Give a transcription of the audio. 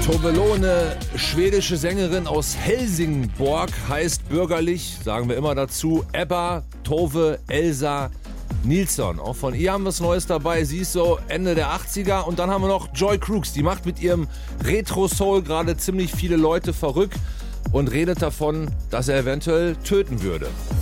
Tove, schwedische Sängerin aus Helsingborg, heißt bürgerlich, sagen wir immer dazu, Ebba Tove Elsa Nilsson. Auch von ihr haben wir was Neues dabei. Sie ist so Ende der 80er. Und dann haben wir noch Joy Crooks. Die macht mit ihrem Retro-Soul gerade ziemlich viele Leute verrückt und redet davon, dass er eventuell töten würde.